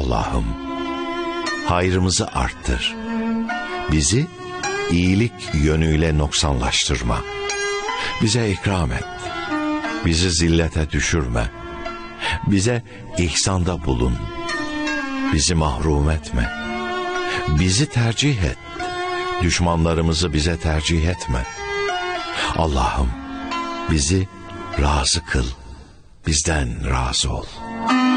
Allah'ım, hayrımızı arttır. Bizi iyilik yönüyle noksanlaştırma. Bize ikram et. Bizi zillete düşürme. Bize ihsanda bulun. Bizi mahrum etme. Bizi tercih et. Düşmanlarımızı bize tercih etme. Allah'ım, bizi razı kıl. Bizden razı ol.